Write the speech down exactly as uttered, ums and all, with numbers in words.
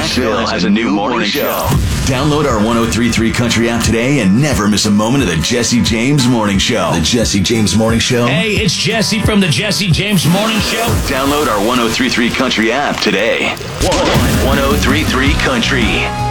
Nashville has a new morning show. Download our one oh three point three Country app today and never miss a moment of the Jesse James Morning Show. The Jesse James Morning Show. Hey, it's Jesse from the Jesse James Morning Show. Download our one oh three point three Country app today. one oh three point three Country.